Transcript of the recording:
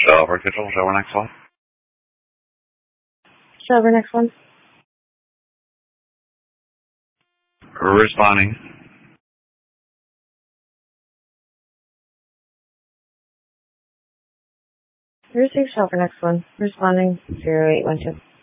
Silver Control, Silver next one. Silver, next one. Responding. Receive Silver, next one. Responding 0812.